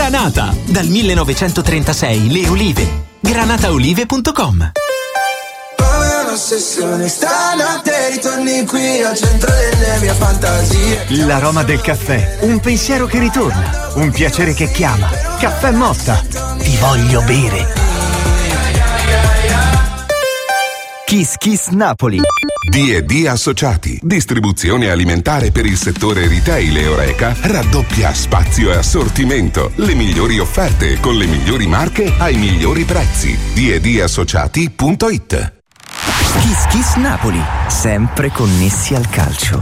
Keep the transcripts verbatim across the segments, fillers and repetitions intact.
Granata, dal millenovecentotrentasei le olive. granataolive punto com. Ossessione, stanotte ritorni qui al centro delle mie fantasie. L'aroma del caffè, un pensiero che ritorna, un piacere che chiama. Caffè Motta, ti voglio bere. Kiss Kiss Napoli. D e D Associati, distribuzione alimentare per il settore retail e Horeca, raddoppia spazio e assortimento, le migliori offerte con le migliori marche ai migliori prezzi. D e D associati punto it. Kiss Kiss Napoli, sempre connessi al calcio.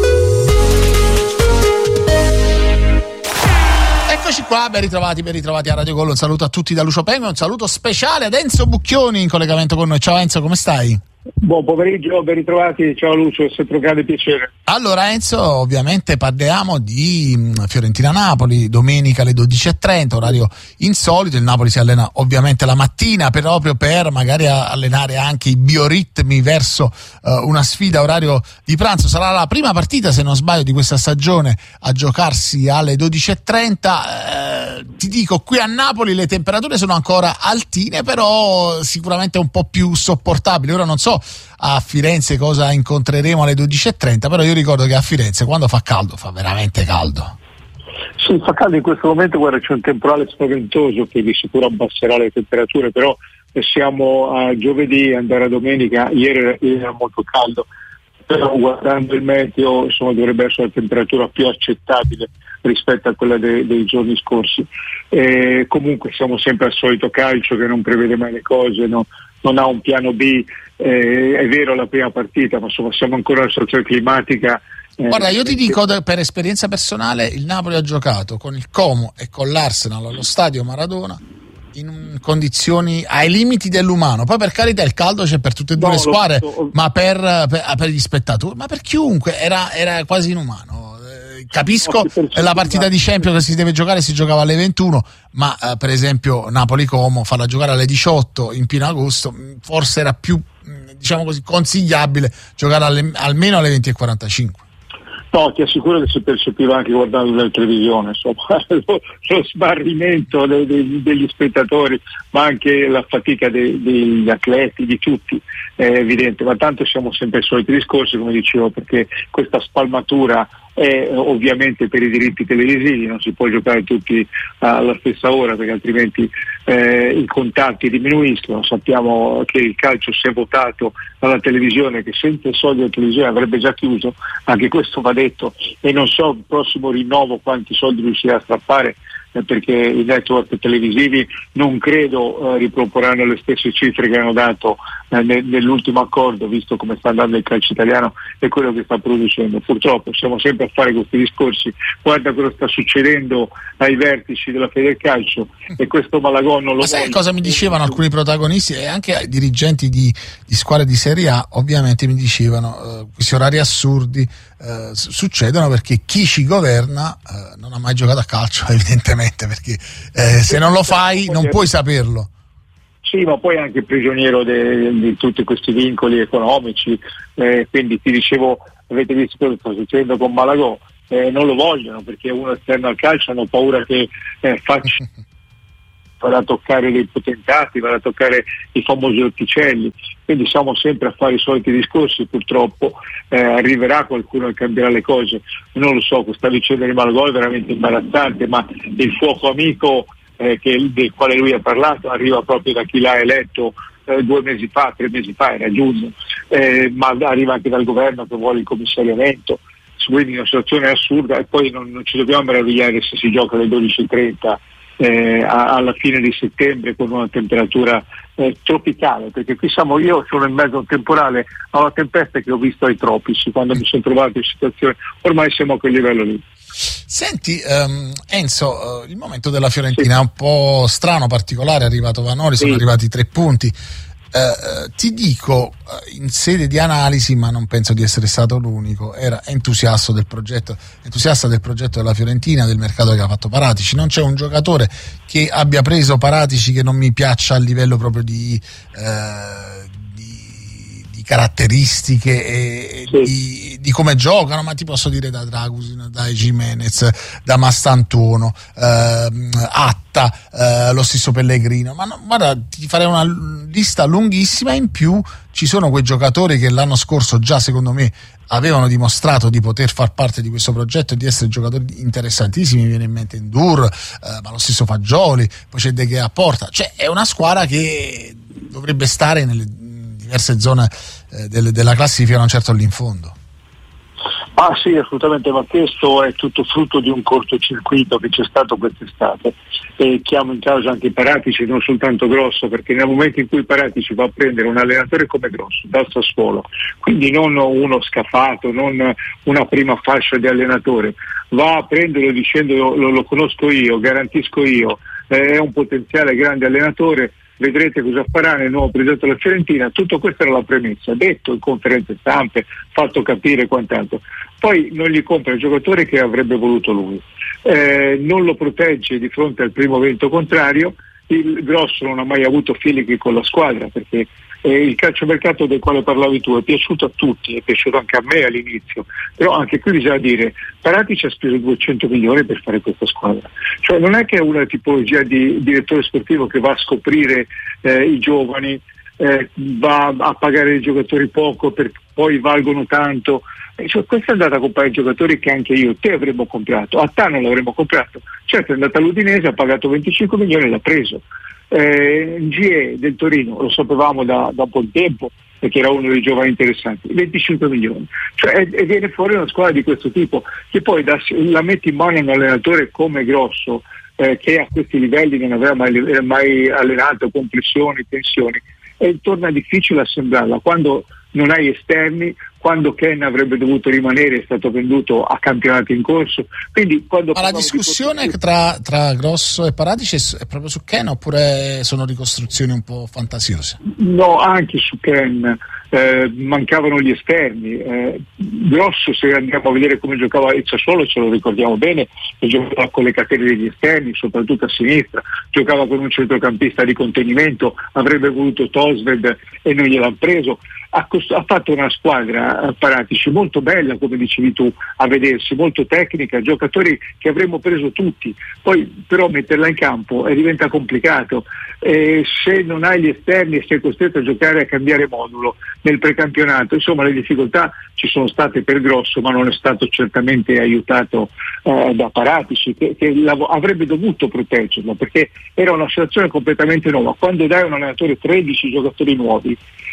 Eccoci qua, ben ritrovati, ben ritrovati a Radio Gol. Un saluto a tutti da Lucio Pengo, un saluto speciale ad Enzo Bucchioni in collegamento con noi. Ciao Enzo, come stai? Buon pomeriggio, ben ritrovati, ciao Lucio, è sempre un grande piacere. Allora Enzo, ovviamente parliamo di Fiorentina-Napoli, domenica alle dodici e trenta, orario insolito. Il Napoli si allena ovviamente la mattina proprio per magari allenare anche i bioritmi verso uh, una sfida orario di pranzo. Sarà la prima partita, se non sbaglio, di questa stagione a giocarsi alle dodici e trenta. Eh, ti dico, qui a Napoli le temperature sono ancora altine, però sicuramente un po' più sopportabili. Ora non so a Firenze cosa incontreremo alle dodici e trenta, però io ricordo che a Firenze quando fa caldo fa veramente caldo. Sì, fa caldo in questo momento, guarda, c'è un temporale spaventoso che di sicuro abbasserà le temperature, però siamo a giovedì, andare a domenica, ieri era, ieri era molto caldo, però guardando il meteo insomma dovrebbe essere la temperatura più accettabile rispetto a quella de, dei giorni scorsi. E comunque siamo sempre al solito calcio che non prevede mai le cose, no? Non ha un piano B, eh, è vero la prima partita, ma insomma siamo ancora nella situazione climatica. Eh, Guarda, io ti dico per esperienza personale, il Napoli ha giocato con il Como e con l'Arsenal allo stadio Maradona in condizioni ai limiti dell'umano. Poi per carità il caldo c'è per tutte e due no, le squadre, so. ma per, per, per gli spettatori, ma per chiunque era, era quasi inumano. Capisco la partita di Champions che si deve giocare, si giocava alle ventuno, ma eh, per esempio Napoli-Como farla giocare alle diciotto in pieno agosto forse era più, diciamo così, consigliabile giocare alle, almeno alle venti e quarantacinque. No, ti assicuro che si percepiva anche guardando la televisione, insomma, lo, lo sbarrimento de, de, degli spettatori, ma anche la fatica de, degli atleti, di tutti, è evidente, ma tanto siamo sempre ai soliti discorsi, come dicevo, perché questa spalmatura è ovviamente per i diritti televisivi, non si può giocare tutti alla stessa ora perché altrimenti eh, i contatti diminuiscono. Sappiamo che il calcio si è votato dalla televisione, che senza i soldi della televisione avrebbe già chiuso, anche questo va detto, e non so il prossimo rinnovo quanti soldi riuscirà a strappare, eh, perché i network televisivi non credo eh, riproporranno le stesse cifre che hanno dato eh, ne, nell'ultimo accordo, visto come sta andando il calcio italiano e quello che sta producendo. Purtroppo siamo sempre a fare questi discorsi, guarda cosa sta succedendo ai vertici della Federcalcio e questo Malagò non lo. Ma sai cosa mi dicevano alcuni protagonisti e anche dirigenti di, di squadre di Serie A? Ovviamente mi dicevano uh, questi orari assurdi uh, succedono perché chi ci governa uh, non ha mai giocato a calcio, evidentemente, perché eh, se non lo fai non puoi saperlo. Sì, ma poi anche prigioniero di tutti questi vincoli economici, eh, quindi ti dicevo, avete visto cosa sta succedendo con Malagò, eh, non lo vogliono perché uno esterno al calcio, hanno paura che eh, faccia vada a toccare dei potentati, vada a toccare i famosi orticelli, quindi siamo sempre a fare i soliti discorsi. Purtroppo eh, arriverà qualcuno che cambierà le cose, non lo so, questa vicenda di Malagò è veramente imbarazzante, ma il fuoco amico eh, che, del quale lui ha parlato arriva proprio da chi l'ha eletto eh, due mesi fa, tre mesi fa, era giugno, eh, ma arriva anche dal governo che vuole il commissariamento, quindi una situazione assurda. E poi non, non ci dobbiamo meravigliare se si gioca alle dodici e trenta eh, a, alla fine di settembre con una temperatura eh, tropicale, perché qui siamo, io sono in mezzo a un temporale, a una tempesta che ho visto ai tropici quando mi sono trovato in situazione, ormai siamo a quel livello lì. Senti um, Enzo, uh, il momento della Fiorentina è un po' strano, particolare, è arrivato Vanoli, sono sì. arrivati tre punti. Uh, ti dico, uh, in sede di analisi, ma non penso di essere stato l'unico, era entusiasta del progetto, entusiasta del progetto della Fiorentina, del mercato che ha fatto Paratici. Non c'è un giocatore che abbia preso Paratici che non mi piaccia a livello proprio di, uh, di, di caratteristiche e sì. di, di come giocano, ma ti posso dire da Dragusin, da Jimenez, da Mastantuono, ehm, Atta, eh, lo stesso Pellegrino, ma no, guarda, ti farei una lista lunghissima. In più ci sono quei giocatori che l'anno scorso già secondo me avevano dimostrato di poter far parte di questo progetto e di essere giocatori interessantissimi. Mi viene in mente Ndur, eh, ma lo stesso Fagioli, poi c'è De Gea a porta, cioè è una squadra che dovrebbe stare nelle diverse zone eh, del, della classifica, non certo lì in fondo. Ah sì, assolutamente, ma questo è tutto frutto di un cortocircuito che c'è stato quest'estate, e chiamo in causa anche Paratici, non soltanto Grosso, perché nel momento in cui Paratici va a prendere un allenatore come Grosso dal Sassuolo, quindi non uno scafato, non una prima fascia di allenatore, va a prenderlo dicendo lo, lo conosco io, garantisco io, eh, è un potenziale grande allenatore, vedrete cosa farà nel nuovo presidente della Fiorentina. Tutto questo era la premessa, detto in conferenze stampe, fatto capire quant'altro. Poi non gli compra il giocatore che avrebbe voluto lui, eh, non lo protegge di fronte al primo vento contrario. Il Grosso non ha mai avuto feeling con la squadra, perché eh, il calciomercato del quale parlavi tu è piaciuto a tutti, è piaciuto anche a me all'inizio, però anche qui bisogna dire Paratici ha speso duecento milioni per fare questa squadra, cioè non è che è una tipologia di direttore sportivo che va a scoprire eh, i giovani, eh, va a pagare i giocatori poco perché poi valgono tanto. Cioè, questa è andata a comprare giocatori che anche io e te avremmo comprato, a te non l'avremmo comprato. Certo, è andata all'Udinese, ha pagato venticinque milioni e l'ha preso. Eh, G E del Torino lo sapevamo da, da un po' di tempo, perché era uno dei giovani interessanti, venticinque milioni, cioè, e, e viene fuori una squadra di questo tipo che poi da, la metti in mano a un allenatore come Grosso, eh, che a questi livelli non aveva mai, mai allenato, con pressioni, tensioni, e torna difficile assemblarla quando non hai esterni, quando Ken avrebbe dovuto rimanere, è stato venduto a campionati in corso. Quindi quando ma la discussione di... tra, tra Grosso e Paratici è proprio su Ken, oppure sono ricostruzioni un po' fantasiose? No, anche su Ken. Eh, mancavano gli esterni. eh, Grosso, se andiamo a vedere come giocava il Sassuolo, ce lo ricordiamo bene, che giocava con le catene degli esterni, soprattutto a sinistra, giocava con un centrocampista di contenimento, avrebbe voluto Tosved e non gliel'ha preso. Ha, cost- ha fatto una squadra a Paratici molto bella, come dicevi tu, a vedersi, molto tecnica, giocatori che avremmo preso tutti, poi però metterla in campo eh, diventa complicato, eh, se non hai gli esterni e sei costretto a giocare a cambiare modulo nel precampionato. Insomma, le difficoltà ci sono state per Grosso, ma non è stato certamente aiutato eh, da Paratici, che, che lav- avrebbe dovuto proteggerlo, perché era una situazione completamente nuova. Quando dai a un allenatore tredici giocatori nuovi,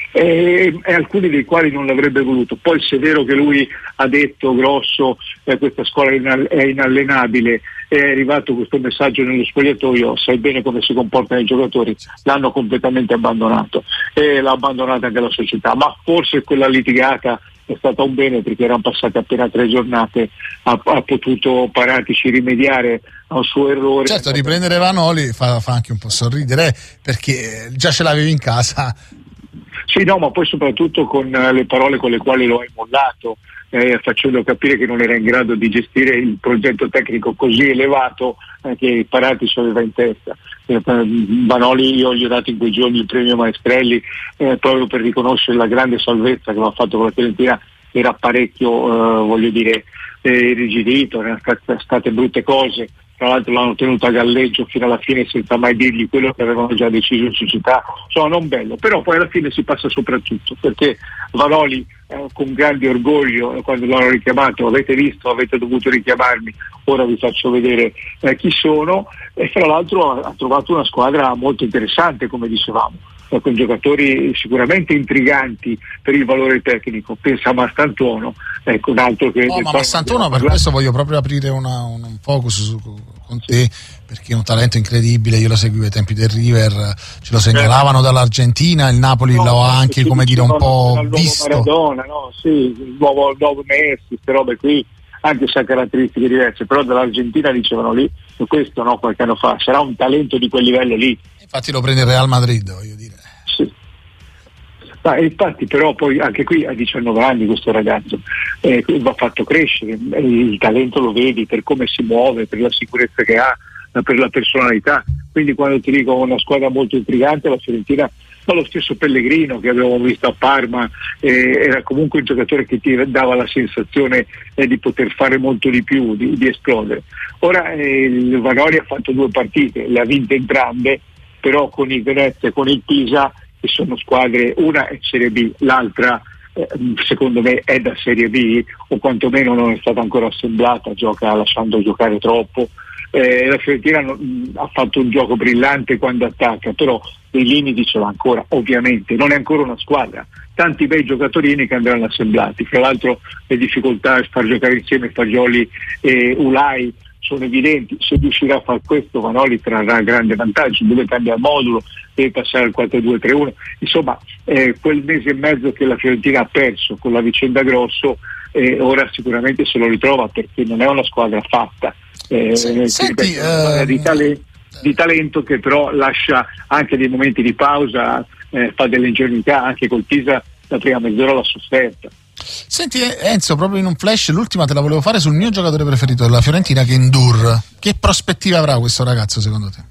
E, e alcuni dei quali non l'avrebbe voluto. Poi, se è vero che lui ha detto, Grosso, eh, questa scuola è, inall- è inallenabile, è arrivato questo messaggio nello spogliatoio, sai bene come si comportano i giocatori, l'hanno completamente abbandonato e l'ha abbandonata anche la società. Ma forse quella litigata è stata un bene, perché erano passate appena tre giornate, ha, ha potuto Paratici rimediare a un suo errore. Certo, riprendere Vanoli fa, fa anche un po' sorridere, perché già ce l'avevi in casa. Sì, no, ma poi soprattutto con le parole con le quali lo hai mollato, eh, facendo capire che non era in grado di gestire il progetto tecnico così elevato eh, che Paratici aveva in testa. Eh, Vanoli, io gli ho dato in quei giorni il premio Maestrelli eh, proprio per riconoscere la grande salvezza che aveva fatto con la Fiorentina. Era parecchio, eh, voglio dire, eh, irrigidito, erano state, state brutte cose. Tra l'altro l'hanno tenuto a galleggio fino alla fine senza mai dirgli quello che avevano già deciso in società. Insomma, non bello, però poi alla fine si passa soprattutto, perché Vanoli eh, con grande orgoglio, quando l'hanno richiamato, avete visto, avete dovuto richiamarmi, ora vi faccio vedere eh, chi sono, e tra l'altro ha, ha trovato una squadra molto interessante, come dicevamo, eh, con giocatori sicuramente intriganti per il valore tecnico. Pensa a Mastantuono, ecco, un altro che... No, ma Mastantuono, per questo voglio proprio aprire una, un, un focus su con te, perché è un talento incredibile. Io lo seguivo ai tempi del River, ce lo segnalavano dall'Argentina, il Napoli no, lo ha anche, come dire, un po' visto. Maradona, no? Sì, il nuovo, il nuovo Messi, queste robe qui, anche se ha caratteristiche diverse, però dall'Argentina dicevano lì, questo no, qualche anno fa, sarà un talento di quel livello lì. Infatti lo prende il Real Madrid, voglio dire. Sì. Ma infatti però poi anche qui a diciannove anni questo ragazzo eh, va fatto crescere, il talento lo vedi per come si muove, per la sicurezza che ha, per la personalità. Quindi quando ti dico una squadra molto intrigante, la Fiorentina ma lo stesso Pellegrino che avevamo visto a Parma, eh, era comunque un giocatore che ti dava la sensazione eh, di poter fare molto di più, di, di esplodere. Ora eh, il Vanoli ha fatto due partite, le ha vinte entrambe, però con il Venezia e con il Pisa, che sono squadre, una è Serie B, l'altra eh, secondo me è da Serie B, o quantomeno non è stata ancora assemblata, gioca lasciando giocare troppo. Eh, la Fiorentina non, ha fatto un gioco brillante quando attacca, però dei limiti ce l'ha ancora, ovviamente non è ancora una squadra, tanti bei giocatorini che andranno assemblati. Fra l'altro le difficoltà a far giocare insieme Fagioli e Ulai sono evidenti. Se riuscirà a fare questo, Vanoli trarrà grande vantaggio, deve cambiare modulo, deve passare al quattro due tre uno, insomma eh, quel mese e mezzo che la Fiorentina ha perso con la vicenda Grosso, eh, ora sicuramente se lo ritrova, perché non è una squadra fatta. Eh, Se, senti, ripeto, uh, di, tale, di talento che però lascia anche dei momenti di pausa, eh, fa delle ingenuità, anche col Pisa la prima mezz'ora l'ha sofferta. Senti Enzo, proprio in un flash, l'ultima te la volevo fare sul mio giocatore preferito della Fiorentina, che è Ndour. Che prospettiva avrà questo ragazzo secondo te?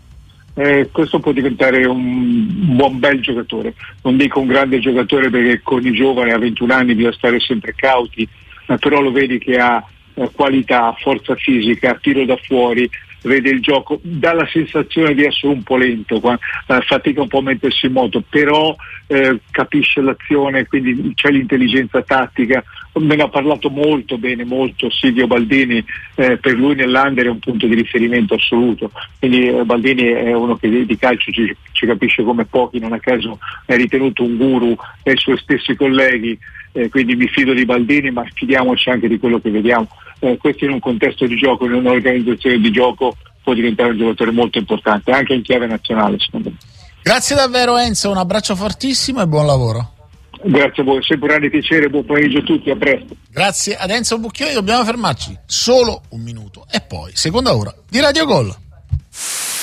Eh, questo può diventare un, un buon bel giocatore, non dico un grande giocatore perché con i giovani a ventuno anni bisogna stare sempre cauti, ma però lo vedi che ha eh, qualità, forza fisica, tiro da fuori, vede il gioco, dà la sensazione di essere un po' lento, qua, eh, fatica un po' a mettersi in moto, però eh, capisce l'azione, quindi c'è l'intelligenza tattica. Me ne ha parlato molto bene, molto Silvio Baldini, eh, per lui nell'Under è un punto di riferimento assoluto, quindi eh, Baldini è uno che di, di calcio ci, ci capisce come pochi, non a caso è ritenuto un guru dai suoi stessi colleghi, eh, quindi mi fido di Baldini, ma fidiamoci anche di quello che vediamo. Eh, questo in un contesto di gioco, in un'organizzazione di gioco, può diventare un giocatore molto importante, anche in chiave nazionale secondo me. Grazie davvero Enzo, un abbraccio fortissimo e buon lavoro. Grazie a voi, sempre un grande piacere, buon pomeriggio a tutti, a presto. Grazie ad Enzo Bucchioni, dobbiamo fermarci solo un minuto e poi seconda ora di Radio Gol.